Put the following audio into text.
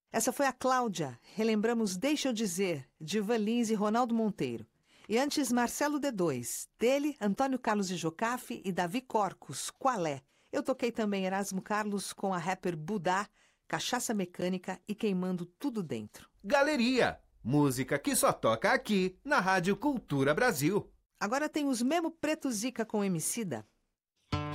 Essa foi a Cláudia. Relembramos Deixa Eu Dizer, de Ivan Lins e Ronaldo Monteiro. E antes, Marcelo D2, dele, Antônio Carlos de Jocafe e Davi Corcos, Qual é? Eu toquei também Erasmo Carlos com a rapper Budá, Cachaça Mecânica e Queimando Tudo Dentro. Galeria, música que só toca aqui, na Rádio Cultura Brasil. Agora tem os Memo Preto Zica com Emicida.